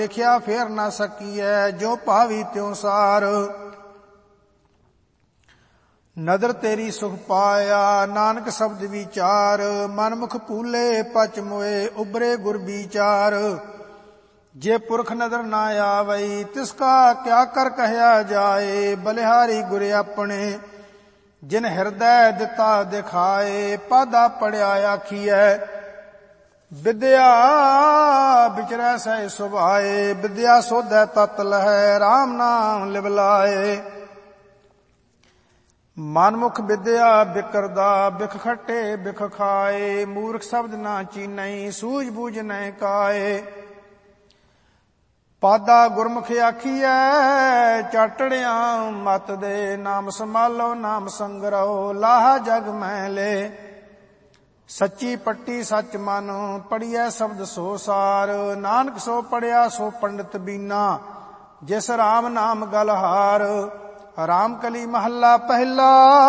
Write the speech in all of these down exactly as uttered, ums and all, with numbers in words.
ਦੇਖਿਆ ਫੇਰ ਨਾ ਸਕੀਐ, ਜੋ ਭਾਵੀ ਤਿਉ ਸਾਰ। ਨਦਰ ਤੇਰੀ ਸੁਖ ਪਾਇਆ, ਨਾਨਕ ਸ਼ਬਦ ਵਿਚਾਰ। ਮਨ ਮੁਖ ਭੂਲੇ ਪਚ ਮੋਏ, ਉਬਰੇ ਗੁਰ ਵਿਚਾਰ। ਜੇ ਪੁਰਖ ਨਦਰ ਨਾ ਆਵਈ, ਤਿਸਕਾ ਕਿਆ ਕਰ ਕਹਿਆ ਜਾਏ। ਬਲਿਹਾਰੀ ਗੁਰ ਆਪਣੇ, ਜਿਨ ਹਿਰਦੈ ਦਿੱਤਾ ਦਿਖਾਏ। ਪਾਦਾ ਪੜਿਆ ਆਖੀਐ, ਵਿਦਿਆ ਵਿਚਰੈ ਸਹਿ ਸੁਭਾਏ। ਵਿਦਿਆ ਸੋਧੈ ਤਤ ਲਹੈ, RAM ਨਾਮ ਲਿਵ ਲਾਏ। ਮਨਮੁਖ ਵਿਦਿਆ ਬਿਕਰਦਾ, ਬਿਖ ਖੱਟੇ ਬਿਖ ਖਾਏ। ਮੂਰਖ ਸ਼ਬਦ ਨਾ ਚੀਨਈ, ਸੂਝ ਬੂਝ ਨੈ ਕਾਏ। ਪਾਦਾ ਗੁਰਮੁਖ ਆਖੀਐ, ਚਾਟੜਿਆ ਮਤ ਦੇ। ਨਾਮ ਸੰਭਾਲੋ ਨਾਮ ਸੰਗਰੋ, ਲਾਹਾ ਜਗ ਮੈਲੇ। ਸੱਚੀ ਪੱਟੀ ਸੱਚ ਮਨ, ਪੜੀਐ ਸ਼ਬਦ ਸੋ ਸਾਰ। ਨਾਨਕ ਸੋ ਪੜਿਆ ਸੋ ਪੰਡਿਤ ਬੀਨਾ, ਜਿਸ RAM ਨਾਮ ਗਲਹਾਰ। ਰਾਮ ਕਲੀ ਮਹੱਲਾ ਪਹਿਲਾ,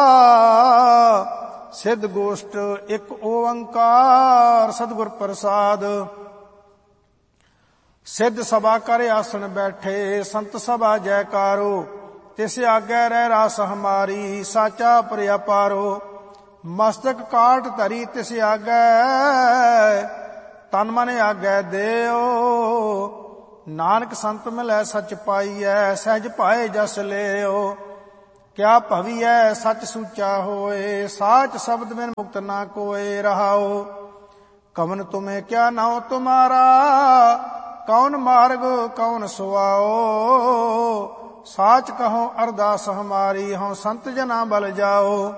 ਸਿੱਧ ਗੋਸ਼ਟ ਇੱਕ ਓੰਕਾਰ। ਸਤਿਗੁਰ ਪ੍ਰਸਾਦ। ਸਿੱਧ ਸਭਾ ਕਰ ਆਸਣ ਬੈਠੇ, ਸੰਤ ਸਭਾ ਜੈਕਾਰੋ। ਤਿਸ ਆਗੇ ਰਹਿ ਰਾਸ ਹਮਾਰੀ, ਸਾਚਾ ਪ੍ਰਿਆ ਪਾਰੋ। ਮਸਤਕ ਕਾਟ ਧਰੀ ਤਿਸ ਆਗੇ, ਤਨ ਮਨ ਆਗੇ ਦੇਓ। ਨਾਨਕ ਸੰਤ ਮਿਲੈ ਸਚ ਪਾਈਐ, ਸਹਿਜ ਪਾਏ ਜਸ ਲਿਓ। ਕਿਆ ਭਵੀਐ ਸਚ ਸੂਚਾ ਹੋਏ, ਸਾਚ ਸ਼ਬਦ ਬਿਨ ਮੁਕਤ ਨਾ ਕੋਏ। ਰਹਾਓ ਕਵਨ ਤੁਮੇ ਕਿਆ ਨਾਉ ਤੁਮਾਰਾ, ਕੌਣ ਮਾਰਗ ਕੌਣ ਸੁਆਓ। ਸਾਚ ਕਹੋ ਅਰਦਾਸ ਹਮਾਰੀ, ਹਉ ਸੰਤ ਜਨਾ ਬਲ ਜਾਓ।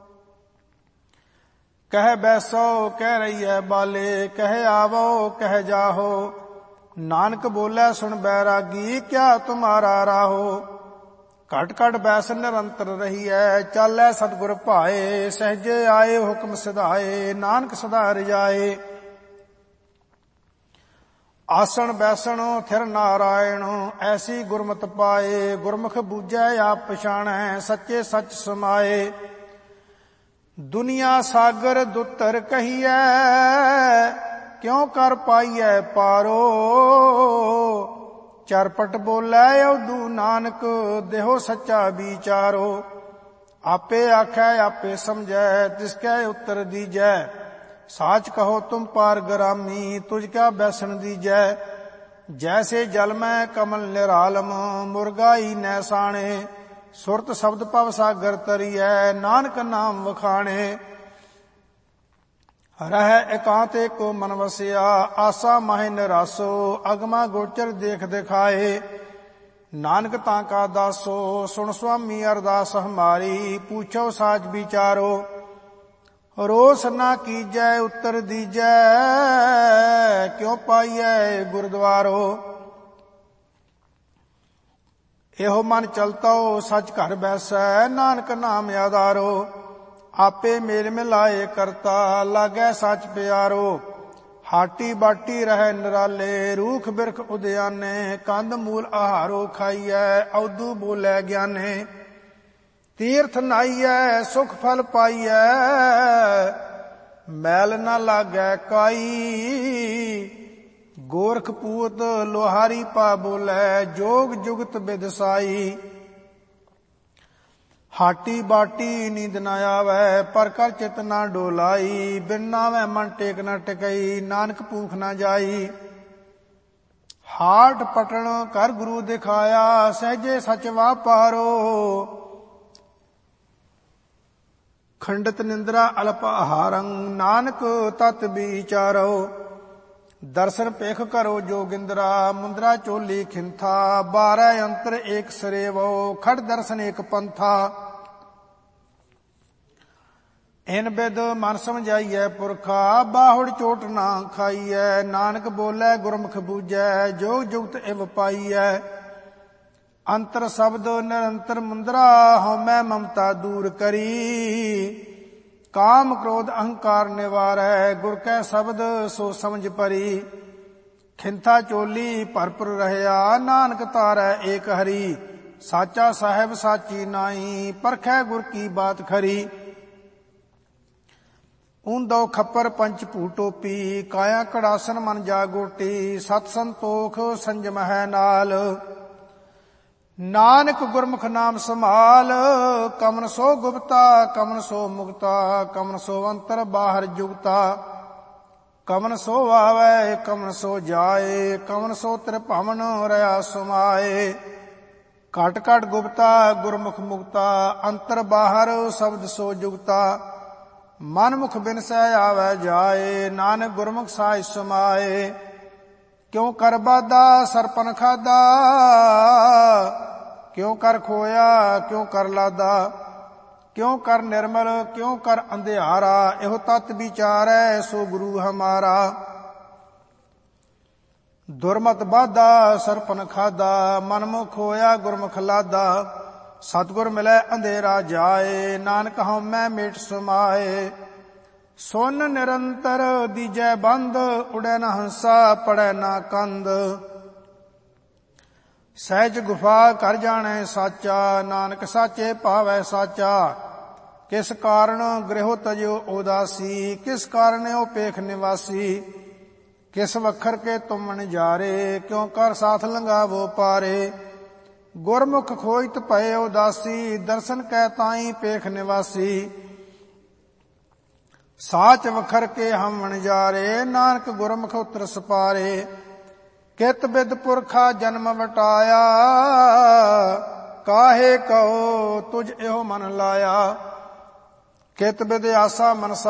ਕਹਿ ਬੈਸੋ ਕਹਿ ਰਹੀਐ ਬਾਲੇ, ਕਹਿ ਆਵੋ ਕਹਿ ਜਾਹੋ। ਨਾਨਕ ਬੋਲੇ ਸੁਣ ਬੈਰਾਗੀ, ਕਿਆ ਤੁਮਾਰਾ ਰਾਹੋ। ਘਟ ਘਟ ਬੈਸ ਨਿਰੰਤਰ ਰਹੀਐ, ਚਾਲੈ ਸਤਿਗੁਰ ਭਾਏ। ਸਹਿਜੇ ਆਏ ਹੁਕਮ ਸਿਧਾਏ, ਨਾਨਕ ਸਦਾ ਰਜਾਏ। ਆਸਣ ਬੈਸਣ ਥਿਰ ਨਾਰਾਇਣ, ਐਸੀ ਗੁਰਮਤਿ ਪਾਏ। ਗੁਰਮੁਖ ਬੂਝੈ ਆਪ ਪਛਾਣੈ, ਸੱਚੇ ਸੱਚ ਸਮਾਏ। ਦੁਨੀਆ ਸਾਗਰ ਦੁੱਤਰ ਕਹੀਐ, ਕਿਉ ਕਰ ਪਾਈਐ ਪਾਰੋ। ਚਰਪਟ ਬੋਲੇ ਉਦੂ ਨਾਨਕ, ਦੇਹੋ ਸੱਚਾ ਵਿਚਾਰੋ। ਆਪੇ ਆਖੈ ਆਪੇ ਸਮਝੈ, ਤਿਸਕੈ ਉੱਤਰ ਦੀਜੈ। ਸਾਚ ਕਹੋ ਤੁਮ ਪਾਰ ਗਰਾਮੀ, ਤੁਝ ਕਾ ਬੈਸਣ ਦੀਜੈ। ਜੈਸੇ ਜਲ ਮੈਂ ਕਮਲ ਨਿਰਾਲਮ, ਮੁਰਗਾਈ ਨੈ ਸਾਣੇ। ਸੁਰਤ ਸ਼ਬਦ ਭਵ ਸਾਗਰ ਤਰੀਐ, ਨਾਨਕ ਨਾਮ ਵਖਾਣੇ। ਰਹਿ ਇਕਾਂਤ ਏਕੋ ਮਨ ਵਸਿਆ, ਆਸਾ ਮਾਹਿ ਨਿਰਾਸੋ। ਅਗਮਾ ਗੋਚਰ ਦੇਖ ਦਿਖਾਏ, ਨਾਨਕ ਤਾਂ ਕਾ ਦਾਸੋ। ਸੁਣ ਸੁਆਮੀ ਅਰਦਾਸ ਹਮਾਰੀ, ਪੂਛੋ ਸਾਚ ਵਿਚਾਰੋ। ਰੋਸ ਨਾ ਕੀਜੈ ਉੱਤਰ ਦੀਜੈ, ਕਿਉ ਪਾਈਐ ਗੁਰਦੁਆਰੋ। ਇਹੋ ਮਨ ਚਲਤੋ ਸਚ ਘਰ ਬੈਸੈ, ਨਾਨਕ ਨਾਮ ਆਧਾਰੋ। ਆਪੇ ਮੇਲ ਮਿਲਾਏ ਕਰਤਾ, ਲਾਗੈ ਸਚ ਪਿਆਰੋ। ਹਾਟੀ ਬਾਟੀ ਰਹਿ ਨਿਰਾਲੇ, ਰੂਖ ਬਿਰਖ ਉਦਿਆਨੇ। ਕੰਦ ਮੂਲ ਆਹਾਰੋ ਖਾਈਐ, ਔਦੂ ਬੋਲੇ ਗਿਆਨੇ। ਤੀਰਥ ਨਾਈਐ ਸੁਖ ਫਲ ਪਾਈਐ, ਮੈਲ ਨਾ ਲਾਗੈ ਕਾਈ। ਗੋਰਖ ਪੂਤ ਲੋਹਾਰੀ ਪਾ ਬੋਲੇ, ਜੋਗ ਜੁਗਤ ਬਿਦਸਾਈ। ਹਾਟੀ ਬਾਟੀ ਨੀਂਦ ਨਾ ਆਵੈ, ਪਰ ਕਰ ਚਿਤ ਨਾ ਡੋਲਾਈ। ਬਿਨ ਨਾਵੈ ਮਨ ਟੇਕ ਨਾ ਟਿਕਈ, ਨਾਨਕ ਭੂਖ ਨਾ ਜਾਈ। ਹਾਟ ਪਟਣ ਕਰ ਗੁਰੂ ਦਿਖਾਇਆ, ਸਹਿਜੇ ਸਚ ਵਾਪਾਰੋ। ਖੰਡਤ ਨਿੰਦਰਾ ਅਲਪ ਆਹਾਰੰ, ਨਾਨਕ ਤਤ ਵਿਚਾਰੋ। ਦਰਸ਼ਨ ਪੇਖ ਕਰੋ ਜੋਗਿੰਦਰਾ, ਮੁੰਦਰਾ ਚੋਲੀ ਖਿੰਥਾ। ਬਾਰੈ ਅੰਤਰ ਏਕ ਸਰੇਵੋ, ਖੜ ਦਰਸ਼ਨ ਏਕ ਪੰਥਾ। ਇਨ ਬਿਦ ਮਨ ਸਮਝਾਈਐ ਪੁਰਖਾ, ਬਾਹੁੜ ਚੋਟ ਨਾ ਖਾਈਐ। ਨਾਨਕ ਬੋਲੇ ਗੁਰਮੁਖ ਬੂਝੈ, ਜੋਗ ਜੁਗਤ ਇਵ ਪਾਈਐ। ਅੰਤਰ ਸ਼ਬਦ ਨਿਰੰਤਰ ਮੁੰਦਰਾ, ਹਉਮੈ ਮਮਤਾ ਦੂਰ ਕਰੀ। ਕਾਮ ਕ੍ਰੋਧ ਅਹੰਕਾਰ ਨਿਵਾਰੈ, ਗੁਰ ਕੈ ਸ਼ਬਦ ਸੋ ਸਮਝ ਪਰੀ। ਖਿੰਥਾ ਚੋਲੀ ਭਰਪੁਰ ਰਹਿਆ, ਨਾਨਕ ਤਾਰੈ ਏਕ ਹਰੀ। ਸਾਚਾ ਸਾਹਿਬ ਸਾਚੀ ਨਾਈ, ਪਰਖੈ ਗੁਰ ਕੀ ਬਾਤ ਖਰੀ। ਊਂਦੋ ਖੱਪਰ ਪੰਚ ਭੂ ਟੋਪੀ, ਕਾਇਆ ਕੜਾਸਨ ਮਨ ਜਾਗੋਟੀ, ਸਤ ਸੰਤੋਖ ਸੰਜਮ ਹੈ ਨਾਲ। ਨਾਨਕ ਗੁਰਮੁਖ ਨਾਮ ਸਮਾਲ, ਕਮਨ ਸੋ ਗੁਪਤਾ ਕਮਨ ਸੋ ਮੁਕਤਾ, ਕਮਨ ਸੋ ਅੰਤਰ ਬਾਹਰ ਜੁਗਤਾ, ਕਮਨ ਸੋ ਆਵੈ ਕਮਨ ਸੋ ਜਾਏ, ਕਮਨ ਸੋ ਤ੍ਰਿਭਵਨ ਰਹਾ ਸਮਾਏ। ਘਟ ਘਟ ਗੁਪਤਾ ਗੁਰਮੁਖ ਮੁਕਤਾ, ਅੰਤਰ ਬਾਹਰ ਸ਼ਬਦ ਸੋ ਜੁਗਤਾ, ਮਨ ਮੁਖ ਬਿਨਸੈ ਆਵੈ ਜਾਏ, ਨਾਨਕ ਗੁਰਮੁਖ ਸਾਹਿ ਸਮਾਏ। ਕਿਉ ਕਰ ਬਾਧਾ ਸਰਪਨ ਖਾਦਾ, ਕਿਉ ਕਰ ਖੋਇਆ ਕਿਉ ਕਰ ਲਾਦਾ, ਕਿਉ ਕਰ ਨਿਰਮਲ ਕਿਉ ਕਰ ਅੰਧਿਆਰਾ, ਇਹੋ ਤਤ ਵਿਚਾਰੈ ਸੋ ਗੁਰੂ ਹਮਾਰਾ। ਦੁਰਮਤ ਬਾਧਾ ਸਰਪਨ ਖਾਦਾ, ਮਨ ਮੁਖ ਹੋਇਆ ਗੁਰਮੁਖ ਲਾਦਾ, ਸਤਿਗੁਰ ਮਿਲੈ ਅੰਧੇਰਾ ਜਾਏ, ਨਾਨਕ ਹਉਮੈ ਮੇਟ ਸਮਾਏ। ਸੁਨ ਨਿਰੰਤਰ ਦੀਜੈ ਬੰਦ, ਉੜੈ ਨ ਹੰਸਾ ਪੜੈ ਨਾ ਕੰਦ, ਸਹਿਜ ਗੁਫਾ ਕਰ ਜਾਣੈ ਸਾਚਾ, ਨਾਨਕ ਸਾਚੇ ਭਾਵੈ ਸਾਚਾ। ਕਿਸ ਕਾਰਨ ਗ੍ਰਹਿ ਤਜਿਓ ਉਦਾਸੀ, ਕਿਸ ਕਾਰਨ ਓ ਪੇਖ ਨਿਵਾਸੀ, ਕਿਸ ਵਖਰ ਕੇ ਤੁਮ ਨਜ਼ਾਰੇ, ਕਿਉ ਕਰ ਸਾਥ ਲੰਘਾਵੋ ਪਾਰੇ। ਗੁਰਮੁਖ ਖੋਜਤ ਭਏ ਉਦਾਸੀ, ਦਰਸ਼ਨ ਕੈ ਤਾਈ ਪੇਖ ਨਿਵਾਸੀ, ਸਾਚ ਵਖਰ ਕੇ ਹਮ ਨਜ਼ਾਰੇ, ਨਾਨਕ ਗੁਰਮੁਖ ਉਤਰ ਸਪਾਰੇ। ਕਿਤ ਬਿਦ ਪੁਰਖਾ ਜਨਮ ਵਟਾਇਆ, ਕਾਹੇ ਕਹੋ ਤੁਝ ਇਹੋ ਮਨ ਲਾਇਆ, ਕਿਤ ਬਿਦ ਆਸਾ ਮਨਸਾ